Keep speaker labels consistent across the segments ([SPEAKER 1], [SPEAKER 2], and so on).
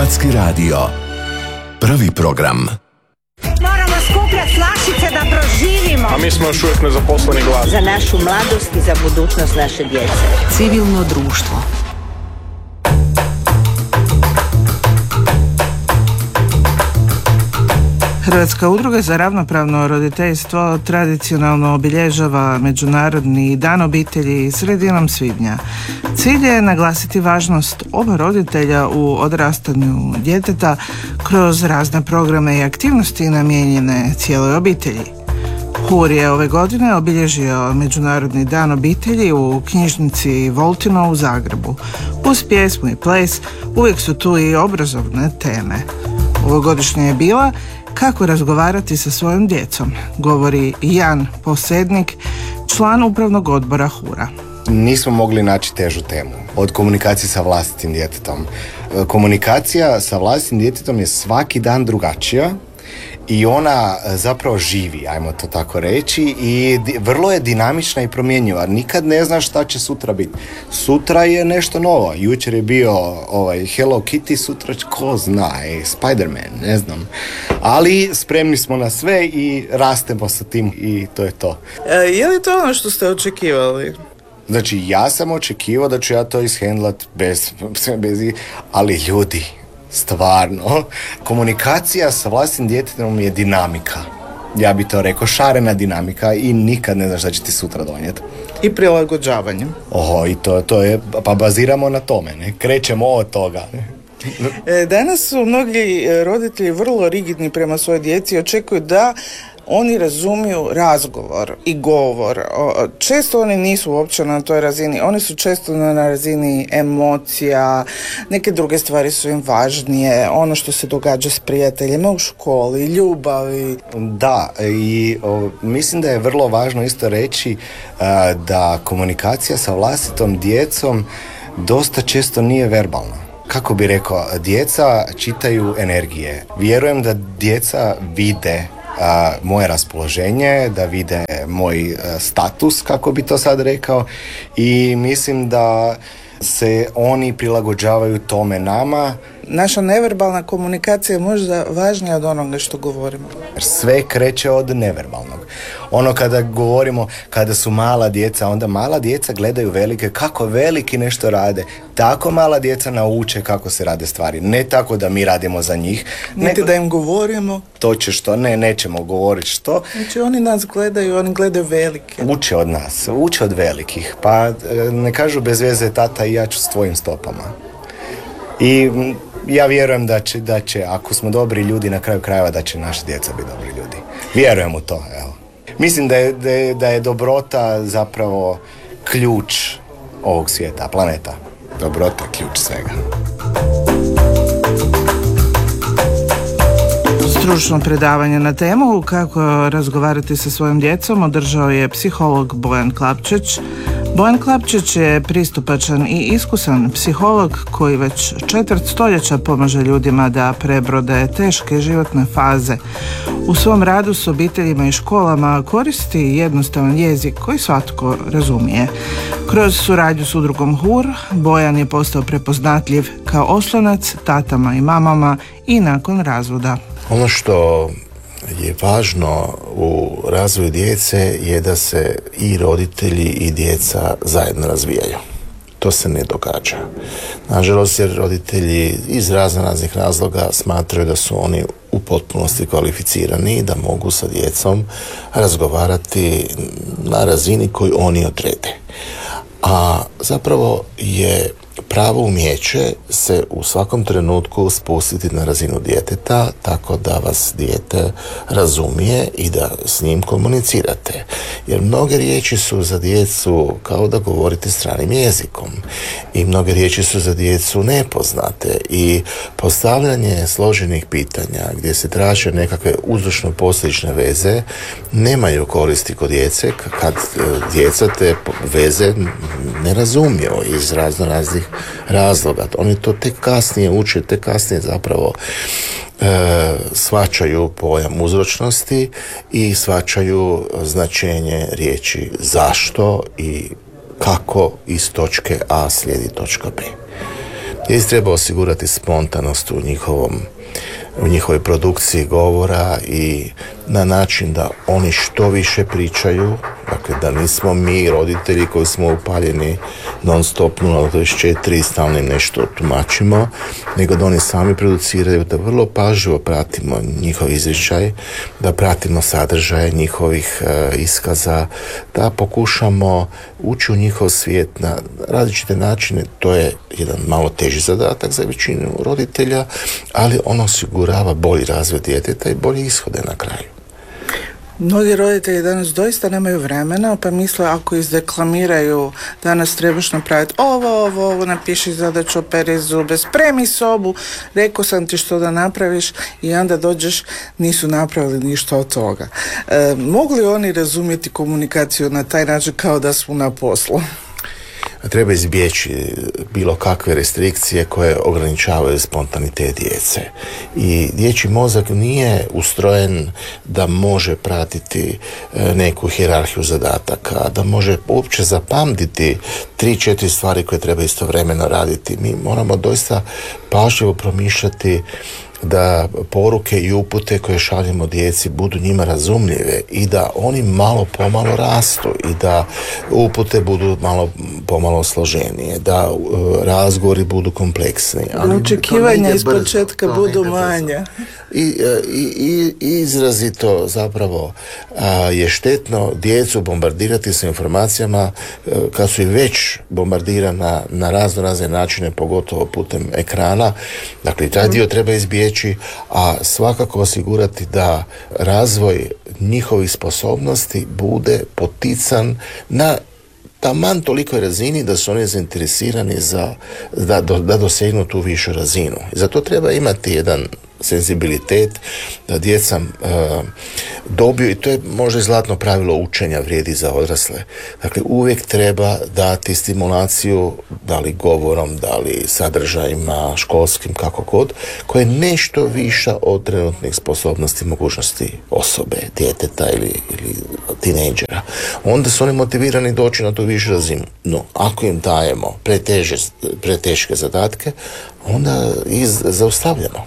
[SPEAKER 1] Hrvatski radio. Prvi program.
[SPEAKER 2] Moramo skupljati flašice da proživimo.
[SPEAKER 3] A mi smo još uvijek nezaposleni glas.
[SPEAKER 2] Za našu mladost i za budućnost naše djece.
[SPEAKER 4] Civilno društvo.
[SPEAKER 5] Hrvatska udruga za ravnopravno roditeljstvo tradicionalno obilježava Međunarodni dan obitelji sredinom svibnja. Cilj je naglasiti važnost oba roditelja u odrastanju djeteta kroz razne programe i aktivnosti namijenjene cijeloj obitelji. HUR je ove godine obilježio Međunarodni dan obitelji u knjižnici Voltino u Zagrebu. Uz pjesmu i ples uvijek su tu i obrazovne teme. Ovogodišnja je bila kako razgovarati sa svojom djecom, govori Jan Posednik, član upravnog odbora HUR-a.
[SPEAKER 6] Nismo mogli naći težu temu od komunikacije sa vlastitim djetetom. Komunikacija sa vlastitim djetetom je svaki dan drugačija i ona zapravo živi, ajmo to tako reći, i vrlo je dinamična i promjenjiva. Nikad ne znaš šta će sutra biti. Sutra je nešto novo. Jučer je bio Hello Kitty, sutra ko zna, Spider-Man, ne znam. Ali spremni smo na sve i rastemo sa tim i to je to.
[SPEAKER 5] Je li to ono što ste očekivali?
[SPEAKER 6] Znači, ja sam očekivao da ću ja to ishendlat bez ali ljudi, stvarno, komunikacija sa vlastnim djetetom je dinamika. Ja bi to rekao, šarena dinamika i nikad ne znaš šta će ti sutra donijeti.
[SPEAKER 5] I prilagođavanje.
[SPEAKER 6] I to je, pa baziramo na tome, ne? Krećemo od toga, ne?
[SPEAKER 5] Danas su mnogi roditelji vrlo rigidni prema svojoj djeci i očekuju da oni razumiju razgovor i govor. Često oni nisu uopće na toj razini. Oni su često na razini emocija, neke druge stvari su im važnije, ono što se događa s prijateljima u školi, ljubavi.
[SPEAKER 6] Da, i mislim da je vrlo važno isto reći da komunikacija sa vlastitom djecom dosta često nije verbalna. Kako bi rekao, djeca čitaju energije. Vjerujem da djeca vide moje raspoloženje, da vide moj status, kako bi to sad rekao, i mislim da se oni prilagođavaju tome nama.
[SPEAKER 5] Naša neverbalna komunikacija je možda važnija od onoga što govorimo.
[SPEAKER 6] Sve kreće od neverbalnog. Ono kada govorimo, kada su mala djeca, onda mala djeca gledaju velike, kako veliki nešto rade. Tako mala djeca nauče kako se rade stvari. Ne tako da mi radimo za njih.
[SPEAKER 5] Niti da im govorimo.
[SPEAKER 6] To će što, nećemo govoriti što.
[SPEAKER 5] Znači oni nas gledaju, oni gledaju velike.
[SPEAKER 6] Uče od nas, uče od velikih. Pa ne kažu bez veze tata i ja ću s tvojim stopama. I ja vjerujem da će, ako smo dobri ljudi na kraju krajeva, da će naša djeca biti dobri ljudi. Vjerujem u to, evo. Mislim da je dobrota zapravo ključ ovog svijeta, planeta. Dobrota je ključ svega.
[SPEAKER 5] Stručno predavanje na temu kako razgovarati sa svojom djecom održao je psiholog Bojan Klapčić. Bojan Klapčić je pristupačan i iskusan psiholog koji već 4 stoljeća pomaže ljudima da prebrode teške životne faze. U svom radu s obiteljima i školama koristi jednostavan jezik koji svatko razumije. Kroz suradnju s udrugom HUR, Bojan je postao prepoznatljiv kao oslonac tatama i mamama i nakon razvoda.
[SPEAKER 7] Ono što je važno u razvoju djece je da se i roditelji i djeca zajedno razvijaju. To se ne događa. Nažalost, jer roditelji iz raznih razloga smatraju da su oni u potpunosti kvalificirani i da mogu sa djecom razgovarati na razini koju oni odrede. A zapravo je pravo umijeće se u svakom trenutku spustiti na razinu djeteta tako da vas dijete razumije i da s njim komunicirate. Jer mnoge riječi su za djecu kao da govorite stranim jezikom i mnoge riječi su za djecu nepoznate i postavljanje složenih pitanja gdje se traže nekakve uzročno-posljedične veze nemaju koristi kod djece kad djeca te veze ne razumiju iz raznih razloga. Oni to tek kasnije uče, tek kasnije zapravo shvaćaju pojam uzročnosti i shvaćaju značenje riječi zašto i kako iz točke A slijedi točka B. Djeci treba osigurati spontanost u njihovoj produkciji govora i na način da oni što više pričaju, dakle da nismo mi roditelji koji smo upaljeni non stop 0-24 i stalno im nešto tumačimo, nego da oni sami produciraju, da vrlo pažljivo pratimo njihov izričaj, da pratimo sadržaje njihovih iskaza, da pokušamo ući u njihov svijet na različite načine. To je jedan malo teži zadatak za većinu roditelja, ali on osigurava bolji razvoj djeteta i bolje ishode na kraju.
[SPEAKER 5] Mnogi roditelji danas doista nemaju vremena, pa misle ako izdeklamiraju danas trebaš napraviti ovo, napiši zadaću, operi zube, spremi sobu, rekao sam ti što da napraviš i onda dođeš, nisu napravili ništa od toga. Mogu li oni razumjeti komunikaciju na taj način kao da smo na poslu?
[SPEAKER 7] Treba izbjeći bilo kakve restrikcije koje ograničavaju spontanitet djece. I dječji mozak nije ustrojen da može pratiti neku hijerarhiju zadataka, da može uopće zapamtiti 3-4 stvari koje treba istovremeno raditi. Mi moramo doista pažljivo promišljati da poruke i upute koje šaljemo djeci budu njima razumljive i da oni malo pomalo rastu i da upute budu malo pomalo složenije, da razgovori budu kompleksni.
[SPEAKER 5] Da očekivanja iz početka budu manja.
[SPEAKER 7] I izrazito zapravo je štetno djecu bombardirati sa informacijama kad su i već bombardirana na razne načine, pogotovo putem ekrana. Dakle, taj dio treba izbjeći, a svakako osigurati da razvoj njihovih sposobnosti bude potican na taman tolikoj razini da su oni zainteresirani da dosegnu tu višu razinu. I za to treba imati jedan senzibilitet da djeca dobiju, i to je možda i zlatno pravilo učenja, vrijedi za odrasle. Dakle, uvijek treba dati stimulaciju, da li govorom, da li sadržajima školskim, kako god, koje je nešto viša od trenutnih sposobnosti, mogućnosti osobe, djeteta ili tinejdžera. Onda su oni motivirani doći na tu višu razinu. No, ako im dajemo preteške zadatke, onda ih zaustavljamo.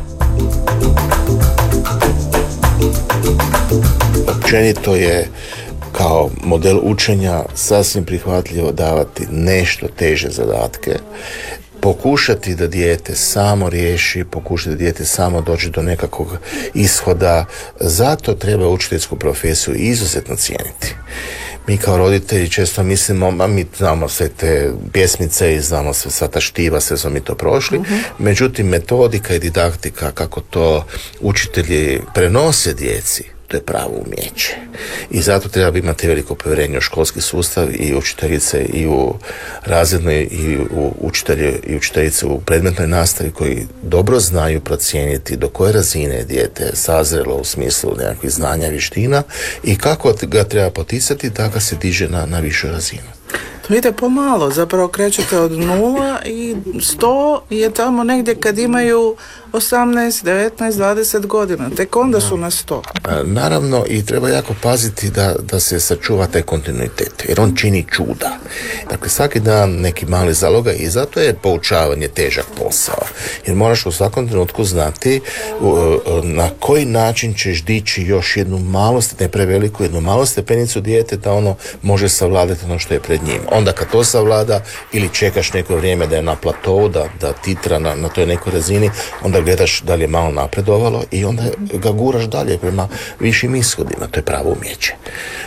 [SPEAKER 7] Općenito je kao model učenja sasvim prihvatljivo davati nešto teže zadatke, pokušati da dijete samo riješi, pokušati da dijete samo dođe do nekakvog ishoda. Zato treba učiteljsku profesiju izuzetno cijeniti. Mi kao roditelji često mislimo, mi znamo sve te pjesmice i znamo sva ta štiva, sve smo mi to prošli. Međutim, metodika i didaktika, kako to učitelji prenose djeci, to je pravo umijeće. I zato treba imati veliko povjerenje u školski sustav i učiteljice i u razrednoj i u učitelje i učiteljice u predmetnoj nastavi koji dobro znaju procijeniti do koje razine je dijete sazrelo u smislu nekakvih znanja i vještina i kako ga treba poticati da ga se diže na višu razinu.
[SPEAKER 5] To ide pomalo, zapravo krećete od 0 i 100 je tamo negdje kad imaju 18, 19, 20 godina, tek onda su na 100.
[SPEAKER 7] Naravno, i treba jako paziti da se sačuva taj kontinuitet, jer on čini čuda. Dakle, svaki dan neki mali zalogaj i zato je poučavanje težak posao, jer moraš u svakom trenutku znati na koji način ćeš dići još jednu malu, ne preveliku, jednu malu stepenicu dijete da ono može savladati ono što je pred njim. Onda kad to savlada ili čekaš neko vrijeme da je na platovu, da titra na toj nekoj razini, onda gledaš da li je malo napredovalo i onda ga guraš dalje prema višim ishodima. To je pravo umijeće.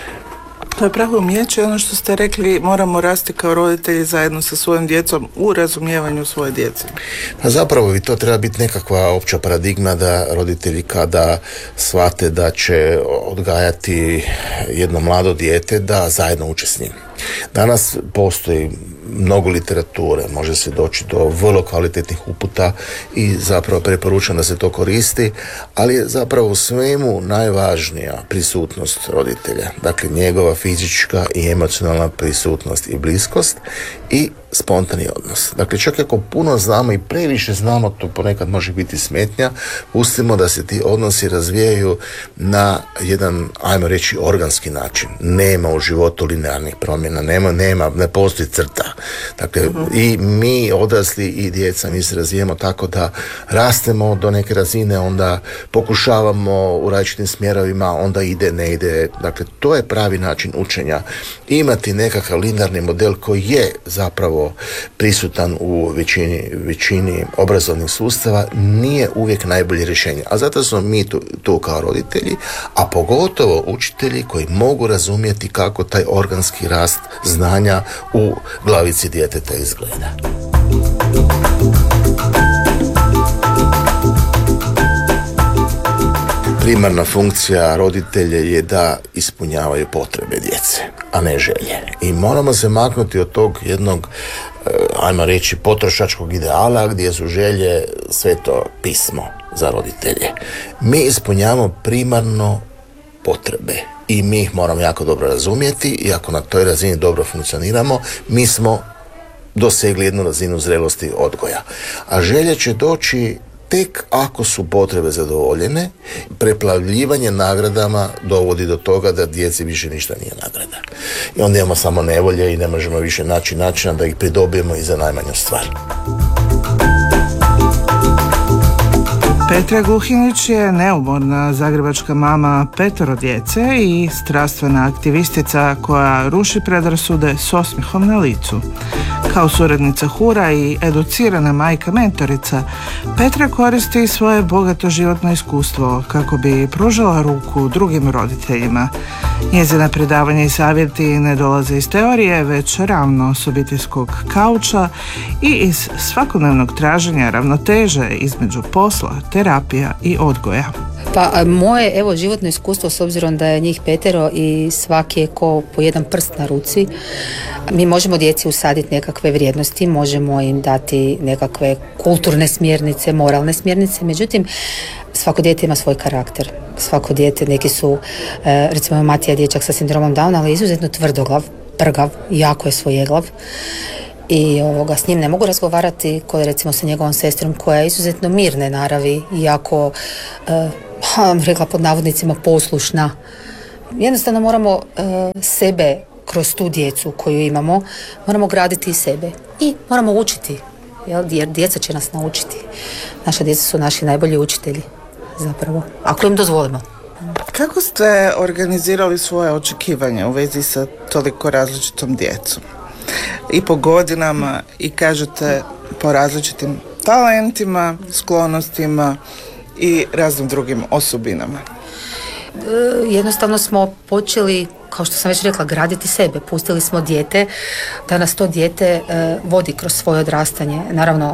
[SPEAKER 5] To je pravo umijeće, ono što ste rekli, moramo rasti kao roditelji zajedno sa svojim djecom u razumijevanju svoje djece.
[SPEAKER 7] Pa zapravo i to treba biti nekakva opća paradigma da roditelji kada shvate da će odgajati jedno mlado dijete, da zajedno uče s njim. Danas postoji mnogo literature, može se doći do vrlo kvalitetnih uputa i zapravo preporučam da se to koristi, ali je zapravo u svemu najvažnija prisutnost roditelja. Dakle, njegova fizička i emocionalna prisutnost i bliskost i spontani odnos. Dakle, čak ako puno znamo i previše znamo, to ponekad može biti smetnja, pustimo da se ti odnosi razvijaju na jedan, ajmo reći, organski način. Nema u životu linearnih promjena, ne postoji crta. Dakle, i mi odrasli i djeca, mi se razvijemo tako da rastemo do neke razine, onda pokušavamo u različitim smjerovima, onda ide, ne ide. Dakle, to je pravi način učenja. Imati nekakav linearni model koji je zapravo prisutan u većini obrazovnih sustava nije uvijek najbolje rješenje. A zato smo mi tu kao roditelji, a pogotovo učitelji koji mogu razumjeti kako taj organski rast znanja u glavici djeteta izgleda. Primarna funkcija roditelja je da ispunjavaju potrebe djece, a ne želje. I moramo se maknuti od tog jednog, ajmo reći, potrošačkog ideala gdje su želje sveto pismo za roditelje. Mi ispunjavamo primarno potrebe i mi ih moramo jako dobro razumjeti i ako na toj razini dobro funkcioniramo, mi smo dosegli jednu razinu zrelosti odgoja. A želje će doći tek ako su potrebe zadovoljene. Preplavljivanje nagradama dovodi do toga da djeci više ništa nije nagrada. I onda imamo samo nevolje i ne možemo više naći načina da ih pridobijemo i za najmanju stvar.
[SPEAKER 5] Petra Guhinić je neumorna zagrebačka mama 5 djece i strastvena aktivistica koja ruši predrasude s osmijehom na licu. Kao suradnica Hura i educirana majka mentorica, Petra koristi svoje bogato životno iskustvo kako bi pružala ruku drugim roditeljima. Njezina predavanja i savjeti ne dolaze iz teorije, već ravno s obiteljskog kauča i iz svakodnevnog traženja ravnoteže između posla, terapija i odgoja.
[SPEAKER 4] Pa moje životno iskustvo, s obzirom da je njih 5 i svaki je ko po jedan prst na ruci, mi možemo djeci usaditi nekakve vrijednosti, možemo im dati nekakve kulturne smjernice, moralne smjernice, međutim svako dijete ima svoj karakter. Svako dijete, neki su, recimo Matija dječak sa sindromom Downa, ali izuzetno tvrdoglav, prgav, jako je svojeglav. I s njim ne mogu razgovarati kao recimo sa njegovom sestrom koja je izuzetno mirne naravi i jako, rekla pod navodnicima, poslušna. Jednostavno moramo sebe kroz tu djecu koju imamo, moramo graditi i sebe i moramo učiti, jer djeca će nas naučiti. Naša djeca su naši najbolji učitelji, zapravo, ako im dozvolimo.
[SPEAKER 5] Kako ste organizirali svoje očekivanja u vezi sa toliko različitom djecom? I po godinama i kažete po različitim talentima, sklonostima i raznim drugim osobinama.
[SPEAKER 4] Jednostavno smo počeli, kao što sam već rekla, graditi sebe. Pustili smo dijete da nas to dijete vodi kroz svoje odrastanje. Naravno,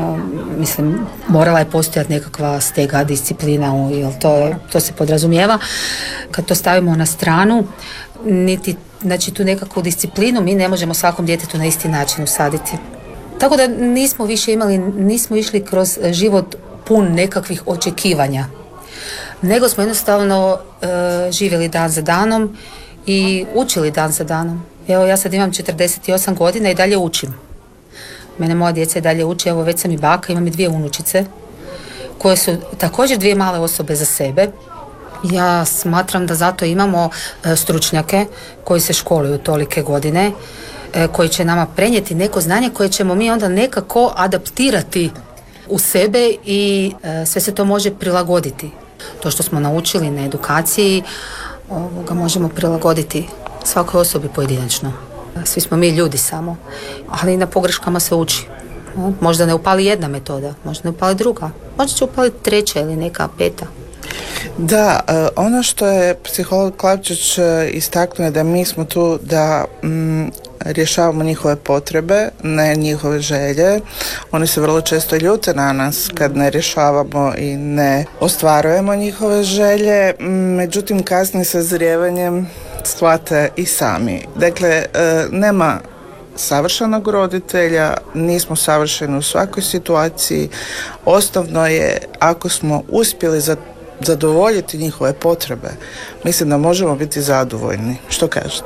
[SPEAKER 4] morala je postojati nekakva stega, disciplina, jer to se podrazumijeva. Kad to stavimo na stranu, znači tu nekakvu disciplinu mi ne možemo svakom djetetu na isti način usaditi. Tako da nismo išli kroz život pun nekakvih očekivanja, nego smo jednostavno živjeli dan za danom i učili dan za danom. Evo, ja sad imam 48 godina i dalje učim. Mene moja djeca i dalje uče, evo već sam i baka, imam i 2 unučice koje su također 2 male osobe za sebe. Ja smatram da zato imamo stručnjake koji se školuju tolike godine, koji će nama prenijeti neko znanje koje ćemo mi onda nekako adaptirati u sebe i sve se to može prilagoditi. To što smo naučili na edukaciji možemo prilagoditi svakoj osobi pojedinačno. Svi smo mi ljudi samo, ali na pogreškama se uči. Možda ne upali jedna metoda, možda ne upali druga, možda će upaliti 3. ili neka 5.
[SPEAKER 5] Da, ono što je psiholog Klavčić istaknuo je da mi smo tu da rješavamo njihove potrebe, ne njihove želje. Oni se vrlo često ljute na nas kad ne rješavamo i ne ostvarujemo njihove želje, međutim kasnije sa zrijevanjem shvate i sami. Dakle, nema savršenog roditelja, nismo savršeni u svakoj situaciji. Osnovno je, ako smo uspjeli zadovoljiti njihove potrebe, mislim da možemo biti zadovoljni. Što kažete?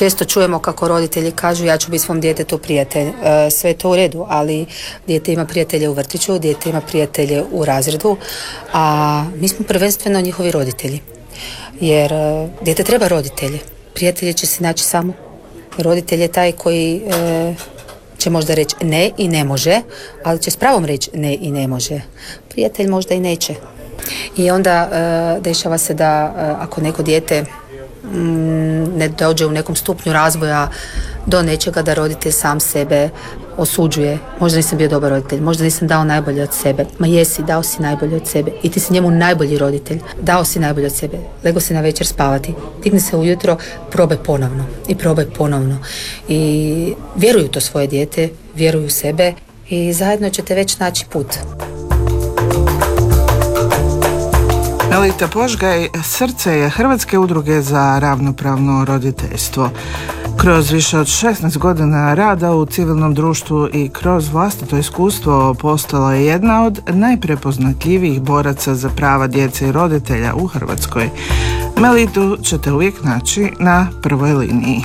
[SPEAKER 4] često čujemo kako roditelji kažu ja ću biti svom djetetu prijatelj. Sve je to u redu, ali dijete ima prijatelje u vrtiću, dijete ima prijatelje u razredu, a mi smo prvenstveno njihovi roditelji. Jer dijete treba roditelje. Prijatelje će se naći samo. Roditelj je taj koji će možda reći ne i ne može, ali će s pravom reći ne i ne može. Prijatelj možda i neće. I onda dešava se da ako neko dijete ne dođe u nekom stupnju razvoja do nečega, da roditelj sam sebe osuđuje. Možda nisam bio dobar roditelj, možda nisam dao najbolje od sebe. Ma jesi, dao si najbolje od sebe i ti si njemu najbolji roditelj. Dao si najbolje od sebe. Lego si na večer spavati. Digni se ujutro, probaj ponovno i probaj ponovno. I vjeruju to svoje dijete, vjeruju sebe i zajedno ćete već naći put.
[SPEAKER 5] Melita Požgaj, srce je Hrvatske udruge za ravnopravno roditeljstvo. Kroz više od 16 godina rada u civilnom društvu i kroz vlastito iskustvo postala je jedna od najprepoznatljivijih boraca za prava djece i roditelja u Hrvatskoj. Melitu ćete uvijek naći na prvoj liniji.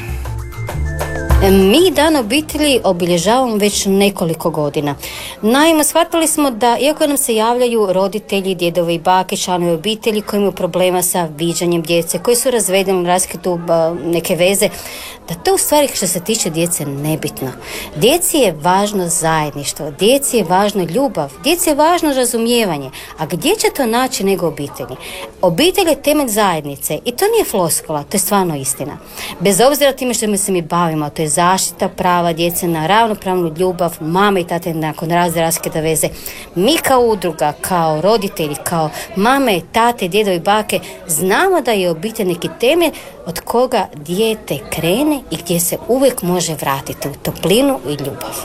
[SPEAKER 8] Mi Dan obitelji obilježavamo već nekoliko godina. Naime, shvatili smo da iako nam se javljaju roditelji, djedovi i bake, članovi obitelji koji imaju problema sa viđanjem djece, koji su razvedeni, raskidu neke veze, da to u stvari što se tiče djece nebitno. Djeci je važno zajedništvo, djeci je važna ljubav, djeci je važno razumijevanje. A gdje će to naći nego obitelji? Obitelj je temelj zajednice i to nije floskula, to je stvarno istina. Bez obzira time što se mi bavimo, to je zaštita prava djece na ravnopravnu ljubav, mame i tate nakon raskida veze. Mi kao udruga, kao roditelji, kao mame, tate, djedovi, bake, znamo da je obitelj neki temelj od koga dijete krene i gdje se uvijek može vratiti u toplinu i ljubav.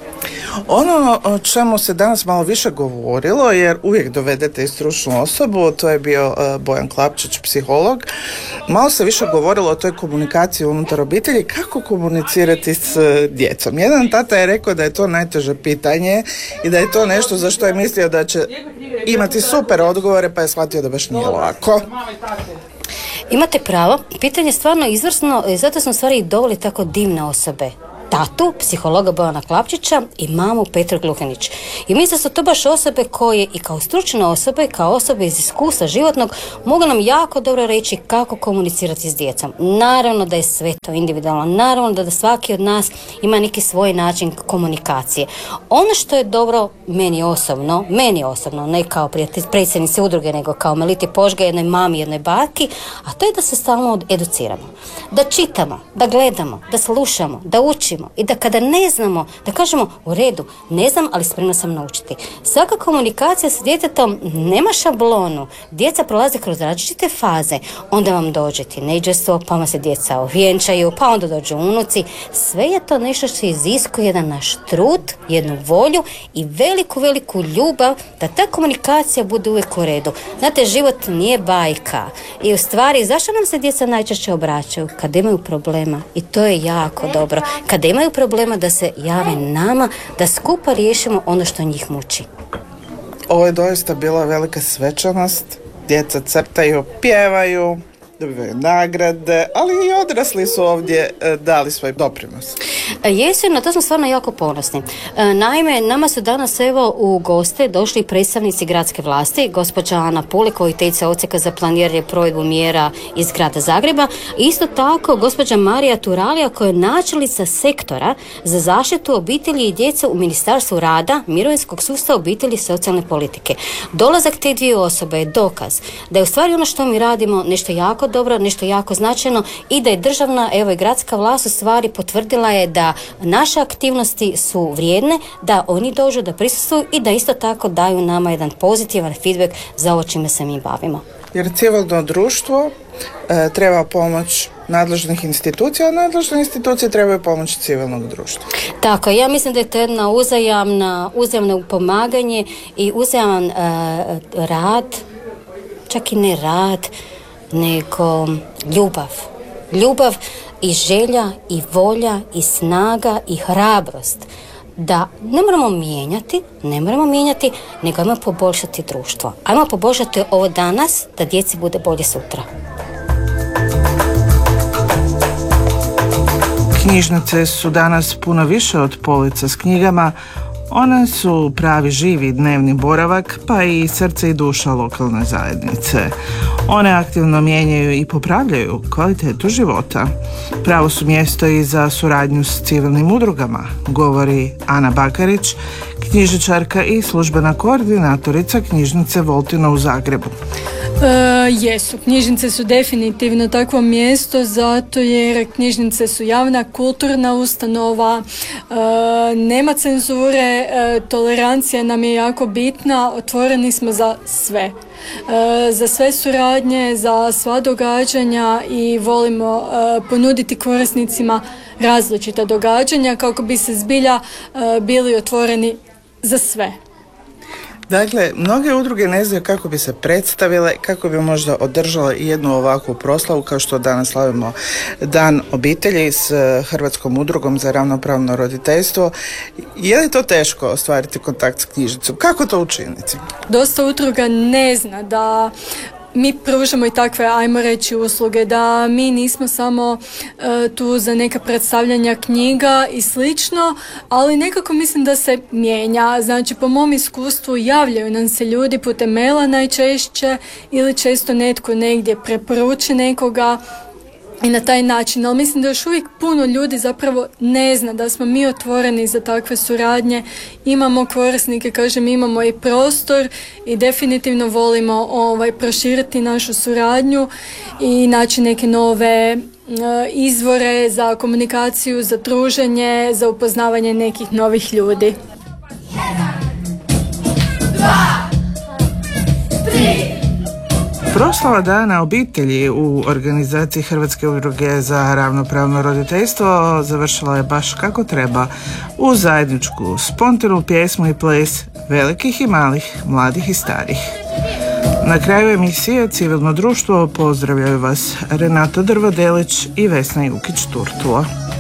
[SPEAKER 5] Ono o čemu se danas malo više govorilo, jer uvijek dovedete i stručnu osobu, to je bio Bojan Klapčić, psiholog, malo se više govorilo o toj komunikaciji unutar obitelji, kako komunicirati s djecom. Jedan tata je rekao da je to najteže pitanje i da je to nešto za što je mislio da će imati super odgovore, pa je shvatio da baš nije lako.
[SPEAKER 8] Imate pravo, pitanje je stvarno izvrsno, zato smo stvari i doveli tako divne osobe. Tatu, psihologa Bojana Klapčića i mamu Petru Gluhanić. I mislim da su to baš osobe koje i kao stručne osobe, kao osobe iz iskustva životnog, mogu nam jako dobro reći kako komunicirati s djecom. Naravno da je sve to individualno, naravno da svaki od nas ima neki svoj način komunikacije. Ono što je dobro meni osobno, ne kao predsjednici udruge, nego kao Meliti Požgaj, jednoj mami, jednoj baki, a to je da se stalno educiramo. Da čitamo, da gledamo, da slušamo, da učimo i da kada ne znamo, da kažemo u redu, ne znam, ali spremna sam naučiti. Svaka komunikacija s djetetom nema šablonu. Djeca prolaze kroz različite faze. Onda vam dođe tinejdžerstvo, pa vam se djeca ovjenčaju, pa onda dođu unuci. Sve je to nešto što iziskuje jedan naš trud, jednu volju i veliku ljubav da ta komunikacija bude uvijek u redu. Znate, život nije bajka. I u stvari, zašto nam se djeca najčešće obraćaju? Kad imaju problema. I to je jako dobro. Kada imaju problema da se jave nama, da skupa riješimo ono što njih muči.
[SPEAKER 5] Ovo je doista bila velika svečanost. Djeca crtaju, pjevaju, dobivaju nagrade, ali i odrasli su ovdje dali svoj doprinos.
[SPEAKER 8] Jesu, na to smo stvarno jako ponosni. Naime, nama su danas evo u goste došli predstavnici gradske vlasti, gospođa Ana Pulik, voditeljica Odsjeka za planiranje i provedbu mjera iz grada Zagreba. Isto tako gospođa Marija Turalija, koja je načelnica sektora za zaštitu obitelji i djece u Ministarstvu rada, mirovinskog sustava, obitelji i socijalne politike. Dolazak te dvije osobe je dokaz da je u stvari ono što mi radimo nešto jako dobro, nešto jako značajno i da je državna, evo i gradska vlast u stvari potvrdila je da naše aktivnosti su vrijedne, da oni dođu, da prisustvuju i da isto tako daju nama jedan pozitivan feedback za ovo čime se mi bavimo.
[SPEAKER 5] Jer civilno društvo treba pomoć nadležnih institucija, a nadležne institucije trebaju pomoć civilnog društva.
[SPEAKER 8] Tako, ja mislim da je to jedna uzajamno pomaganje i uzajaman rad, čak i ne rad, nego ljubav i želja i volja i snaga i hrabrost da ne moramo mijenjati, nego ajmo poboljšati društvo. Ajmo poboljšati ovo danas da djeci bude bolje sutra.
[SPEAKER 5] Knjižnice su danas puno više od polica s knjigama. One su pravi živi dnevni boravak, pa i srce i duša lokalne zajednice. One aktivno mijenjaju i popravljaju kvalitetu života. Pravo su mjesto i za suradnju s civilnim udrugama, govori Ana Bakarić, knjižničarka i službena koordinatorica knjižnice Voltino u Zagrebu.
[SPEAKER 9] Jesu, knjižnice su definitivno takvo mjesto zato jer knjižnice su javna kulturna ustanova, nema cenzure, tolerancija nam je jako bitna, otvoreni smo za sve. Za sve suradnje, za sva događanja i volimo ponuditi korisnicima različita događanja kako bi se zbilja bili otvoreni za sve.
[SPEAKER 5] Dakle, mnoge udruge ne znaju kako bi se predstavile, kako bi možda održale jednu ovakvu proslavu kao što danas slavimo Dan obitelji s Hrvatskom udrugom za ravnopravno roditeljstvo. Je li to teško ostvariti kontakt s knjižnicom? Kako to učiniti?
[SPEAKER 9] Dosta udruga ne zna da mi pružamo i takve, ajmo reći, usluge, da mi nismo samo tu za neka predstavljanja knjiga i slično, ali nekako mislim da se mijenja. Znači, po mom iskustvu javljaju nam se ljudi putem maila najčešće ili često netko negdje preporuči nekoga i na taj način, ali mislim da još uvijek puno ljudi zapravo ne zna da smo mi otvoreni za takve suradnje, imamo korisnike, kažem, imamo i prostor i definitivno volimo proširiti našu suradnju i naći neke nove izvore za komunikaciju, za druženje, za upoznavanje nekih novih ljudi.
[SPEAKER 5] 1, 2, 3. Proslava Dana obitelji u organizaciji Hrvatske udruge za ravnopravno roditeljstvo završila je baš kako treba, u zajedničku spontanu pjesmu i ples velikih i malih, mladih i starih. Na kraju emisije Civilno društvo pozdravljaju vas Renata Drvodelić i Vesna Jukić-Turtula.